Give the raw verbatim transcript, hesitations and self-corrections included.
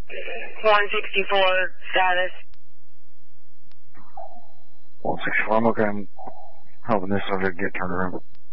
one sixty-four status. one sixty-four, I'm okay. I'm helping this subject get turned around.